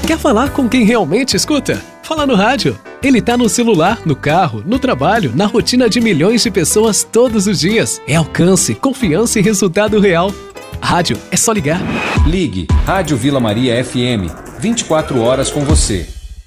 Quer falar com quem realmente escuta? Fala no rádio. Ele tá no celular, no carro, no trabalho, na rotina de milhões de pessoas todos os dias. É alcance, confiança e resultado real. Rádio, é só ligar. Ligue Rádio Vila Maria FM. 24 horas com você.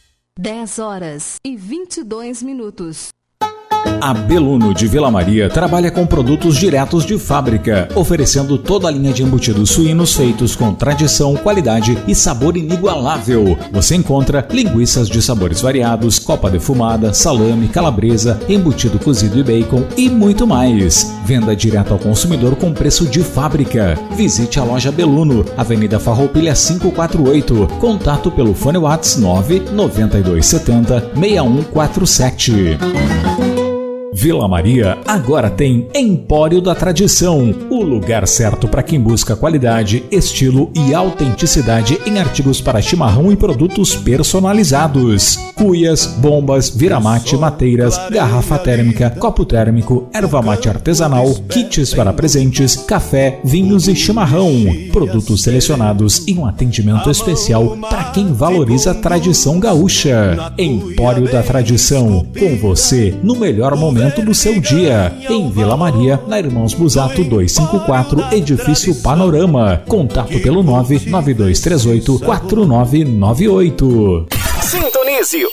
10h22. A Beluno de Vila Maria trabalha com produtos diretos de fábrica, oferecendo toda a linha de embutidos suínos feitos com tradição, qualidade e sabor inigualável. Você encontra linguiças de sabores variados, copa defumada, salame, calabresa, embutido cozido e bacon e muito mais. Venda direto ao consumidor com preço de fábrica. Visite a loja Beluno, Avenida Farroupilha 548. Contato pelo fone WhatsApp 99270 6147. Vila Maria agora tem Empório da Tradição, o lugar certo para quem busca qualidade, estilo e autenticidade em artigos para chimarrão e produtos personalizados. Cuias, bombas, viramate, mateiras, garrafa térmica, copo térmico, erva mate artesanal, kits para presentes, café, vinhos e chimarrão. Produtos selecionados e um atendimento especial para quem valoriza a tradição gaúcha. Empório da Tradição, com você no melhor momento do seu dia, em Vila Maria, na Irmãos Busato 254, Edifício Panorama. Contato pelo 99238-4998. Sintonize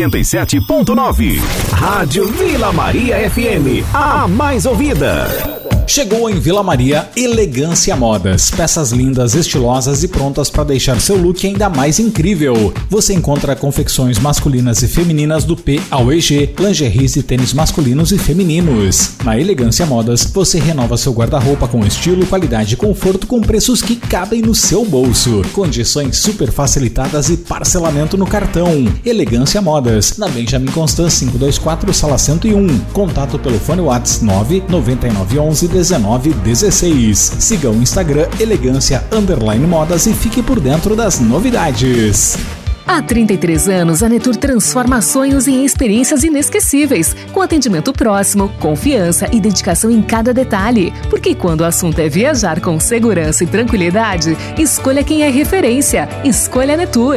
87.9. Rádio Vila Maria FM, a mais ouvida. Chegou em Vila Maria Elegância Modas, peças lindas, estilosas e prontas para deixar seu look ainda mais incrível. Você encontra confecções masculinas e femininas do P ao EG, lingeries e tênis masculinos e femininos. Na Elegância Modas, você renova seu guarda-roupa com estilo, qualidade e conforto com preços que cabem no seu bolso. Condições super facilitadas e parcelamento no cartão. Elegância Modas, na Benjamin Constant 524, sala 101. Contato pelo fone WhatsApp 99911 1916. Siga o Instagram Elegância_Modas e fique por dentro das novidades. Há 33 anos, a Netur transforma sonhos em experiências inesquecíveis, com atendimento próximo, confiança e dedicação em cada detalhe. Porque quando o assunto é viajar com segurança e tranquilidade, escolha quem é referência. Escolha a Netur.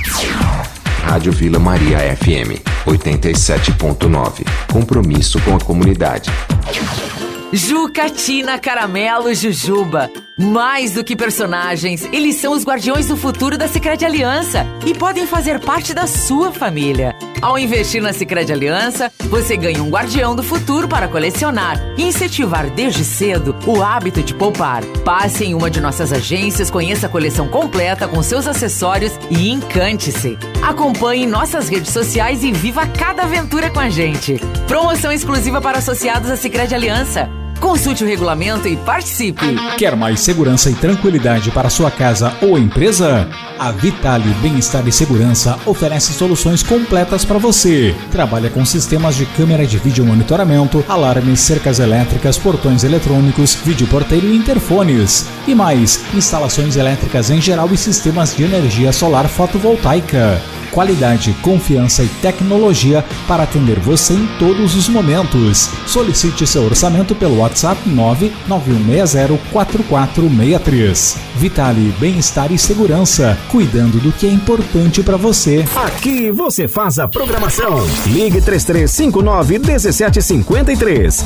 Rádio Vila Maria FM 87.9. Compromisso com a comunidade. Jucatina, Caramelo, Jujuba. Mais do que personagens, eles são os guardiões do futuro da Sicredi Aliança e podem fazer parte da sua família. Ao investir na Sicredi Aliança, você ganha um guardião do futuro para colecionar e incentivar desde cedo o hábito de poupar. Passe em uma de nossas agências, conheça a coleção completa com seus acessórios e encante-se. Acompanhe nossas redes sociais e viva cada aventura com a gente. Promoção exclusiva para associados à Sicredi Aliança. Consulte o regulamento e participe. Quer mais segurança e tranquilidade para sua casa ou empresa? A Vitale Bem-Estar e Segurança oferece soluções completas para você. Trabalha com sistemas de câmera de vídeo monitoramento, alarmes, cercas elétricas, portões eletrônicos, videoporteiro e interfones. E mais, instalações elétricas em geral e sistemas de energia solar fotovoltaica. Qualidade, confiança e tecnologia para atender você em todos os momentos. Solicite seu orçamento pelo WhatsApp 991604463. Vitale Bem-Estar e Segurança, cuidando do que é importante para você. Aqui você faz a programação. Ligue 3359-1753.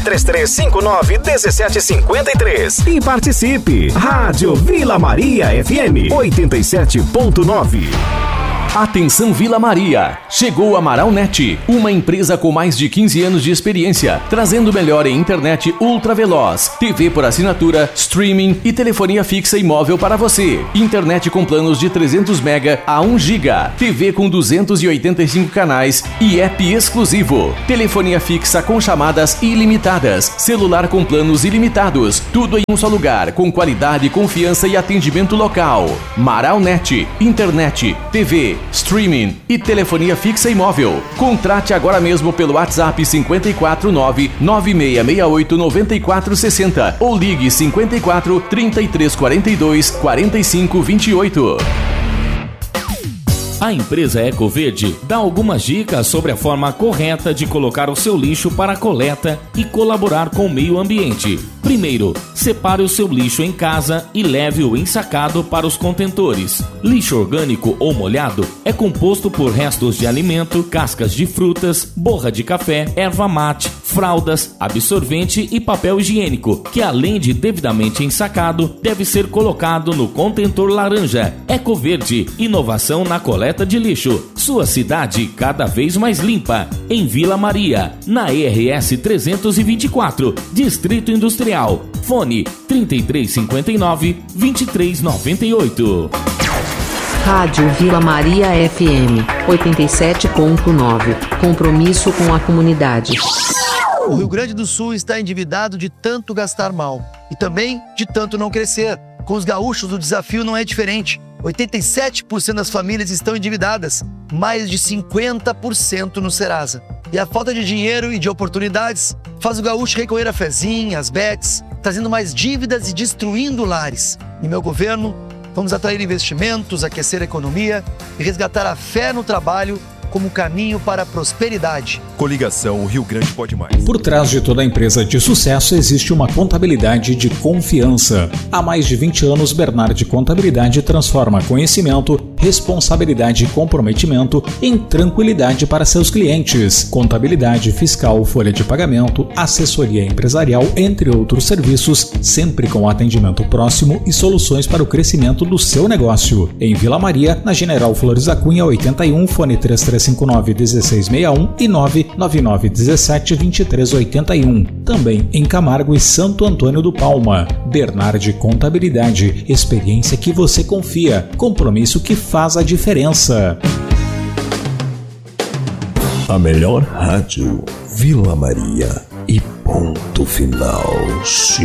3359-1753 e participe. Rádio Vila Maria FM 87.9. Atenção Vila Maria! Chegou a Amaral Net, uma empresa com mais de 15 anos de experiência, trazendo o melhor em internet ultra veloz, TV por assinatura, streaming e telefonia fixa e móvel para você. Internet com planos de 300 MB a 1 GB, TV com 285 canais e app exclusivo. Telefonia fixa com chamadas ilimitadas, celular com planos ilimitados, tudo em um só lugar, com qualidade, confiança e atendimento local. Amaral Net, internet, TV, streaming e telefonia fixa e móvel. Contrate agora mesmo pelo WhatsApp 549-9668-9460 ou ligue 54 3342 4528. A empresa Ecoverde dá algumas dicas sobre a forma correta de colocar o seu lixo para a coleta e colaborar com o meio ambiente. Primeiro, separe o seu lixo em casa e leve-o ensacado para os contentores. Lixo orgânico ou molhado é composto por restos de alimento, cascas de frutas, borra de café, erva mate, fraldas, absorvente e papel higiênico, que além de devidamente ensacado, deve ser colocado no contentor laranja. Ecoverde, inovação na coleta de lixo. Sua cidade cada vez mais limpa. Em Vila Maria, na RS 324, Distrito Industrial. Fone 3359-2398. Rádio Vila Maria FM 87.9. Compromisso com a comunidade. O Rio Grande do Sul está endividado de tanto gastar mal e também de tanto não crescer. Com os gaúchos, o desafio não é diferente. 87% das famílias estão endividadas, mais de 50% no Serasa. E a falta de dinheiro e de oportunidades faz o gaúcho recorrer a fezinha, as bets, trazendo mais dívidas e destruindo lares. Em meu governo, vamos atrair investimentos, aquecer a economia e resgatar a fé no trabalho como caminho para a prosperidade. Coligação, o Rio Grande pode mais. Por trás de toda empresa de sucesso existe uma contabilidade de confiança. Há mais de 20 anos, Bernardi Contabilidade transforma conhecimento, responsabilidade e comprometimento em tranquilidade para seus clientes. Contabilidade fiscal, folha de pagamento, assessoria empresarial, entre outros serviços, sempre com atendimento próximo e soluções para o crescimento do seu negócio. Em Vila Maria, na General Flores da Cunha 81, fone 3359-1661 e 99917-2381. Também em Camargo e Santo Antônio do Palma. Bernardi Contabilidade, experiência que você confia, compromisso que faz a diferença. A melhor rádio, Vila Maria e ponto final. Sim.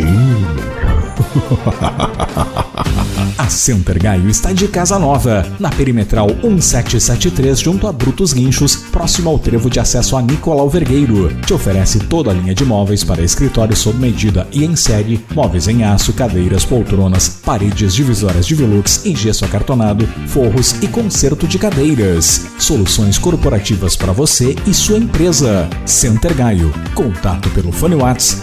A Center Gaio está de casa nova, na Perimetral 1773, junto a Brutos Guinchos, próximo ao trevo de acesso a Nicolau Vergueiro. Te oferece toda a linha de móveis para escritório sob medida e em série, móveis em aço, cadeiras, poltronas, paredes divisórias de Velux em gesso acartonado, forros e conserto de cadeiras. Soluções corporativas para você e sua empresa. Center Gaio. Contato pelo fone WhatsApp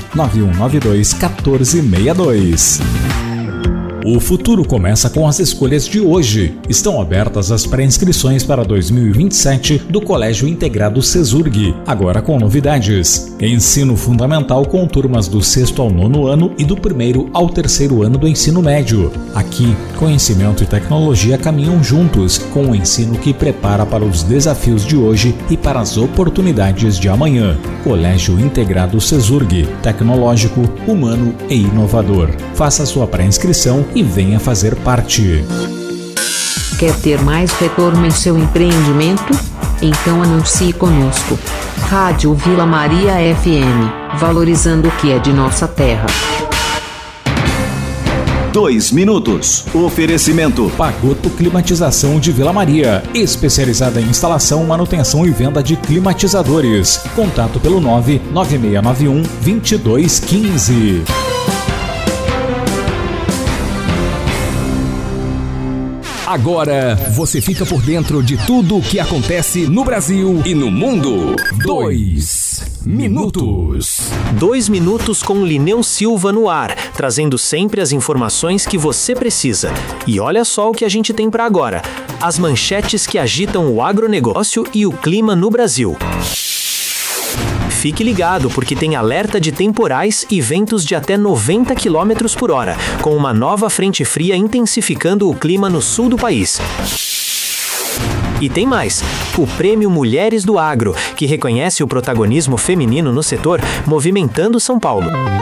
991921462. O futuro começa com as escolhas de hoje. Estão abertas as pré-inscrições para 2027 do Colégio Integrado CESURG, agora com novidades. Ensino fundamental com turmas do 6º ao 9º ano e do 1º ao 3º ano do ensino médio. Aqui, conhecimento e tecnologia caminham juntos, com um ensino que prepara para os desafios de hoje e para as oportunidades de amanhã. Colégio Integrado CESURG, tecnológico, humano e inovador. Faça sua pré-inscrição e venha fazer parte. Quer ter mais retorno em seu empreendimento? Então anuncie conosco. Rádio Vila Maria FM, valorizando o que é de nossa terra. 2 minutos. Oferecimento Pagoto Climatização de Vila Maria, especializada em instalação, manutenção e venda de climatizadores. Contato pelo 99691-2215. Agora você fica por dentro de tudo o que acontece no Brasil e no mundo. 2 minutos. 2 minutos com Lineu Silva no ar, trazendo sempre as informações que você precisa. E olha só o que a gente tem para agora: as manchetes que agitam o agronegócio e o clima no Brasil. Fique ligado, porque tem alerta de temporais e ventos de até 90 km por hora, com uma nova frente fria intensificando o clima no sul do país. E tem mais: o Prêmio Mulheres do Agro, que reconhece o protagonismo feminino no setor, movimentando São Paulo.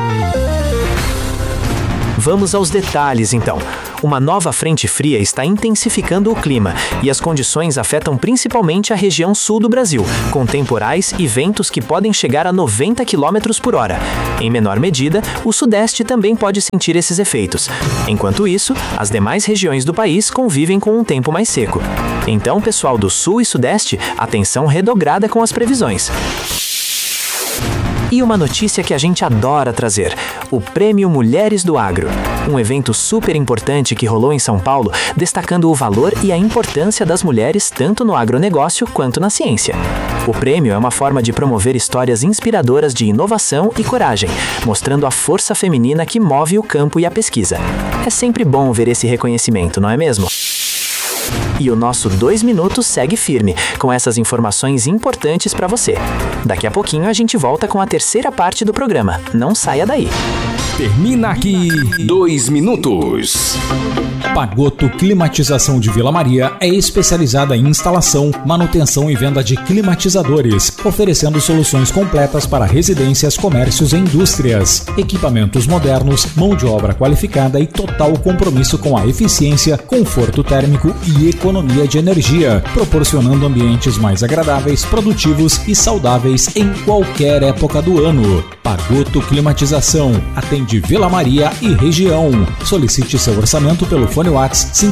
Vamos aos detalhes, então. Uma nova frente fria está intensificando o clima e as condições afetam principalmente a região sul do Brasil, com temporais e ventos que podem chegar a 90 km por hora. Em menor medida, o sudeste também pode sentir esses efeitos. Enquanto isso, as demais regiões do país convivem com um tempo mais seco. Então, pessoal do sul e sudeste, atenção redobrada com as previsões. E uma notícia que a gente adora trazer: o Prêmio Mulheres do Agro. Um evento super importante que rolou em São Paulo, destacando o valor e a importância das mulheres tanto no agronegócio quanto na ciência. O prêmio é uma forma de promover histórias inspiradoras de inovação e coragem, mostrando a força feminina que move o campo e a pesquisa. É sempre bom ver esse reconhecimento, não é mesmo? E o nosso 2 minutos segue firme, com essas informações importantes para você. Daqui a pouquinho a gente volta com a terceira parte do programa. Não saia daí. Termina aqui 2 minutos. Pagotto Climatização de Vila Maria é especializada em instalação, manutenção e venda de climatizadores, oferecendo soluções completas para residências, comércios e indústrias. Equipamentos modernos, mão de obra qualificada e total compromisso com a eficiência, conforto térmico e economia de energia, proporcionando ambientes mais agradáveis, produtivos e saudáveis em qualquer época do ano. Pagotto Climatização atende Vila Maria e região. Solicite seu orçamento pelo fone WhatsApp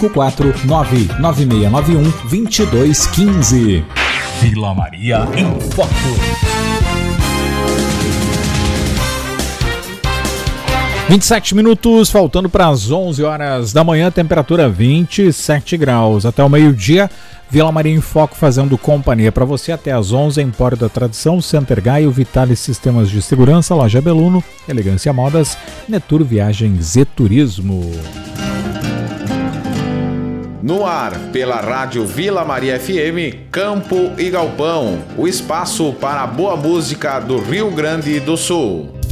549-9691-2215. Vila Maria em Foco. – 27 minutos, faltando para as 11 horas da manhã, temperatura 27 graus. Até o meio-dia, Vila Maria em Foco fazendo companhia para você até às 11, Empório da Tradição, Center Gaio, Vitale Sistemas de Segurança, Loja Beluno, Elegância Modas, Netur Viagens e Turismo. No ar, pela Rádio Vila Maria FM, Campo e Galpão, o espaço para a boa música do Rio Grande do Sul.